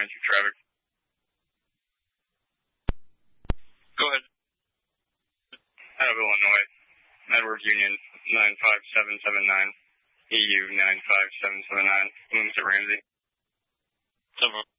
9-2 traffic. Go ahead. Out of Illinois, Edwards Union 95779, EU 95779, Loomis at Ramsey. 7.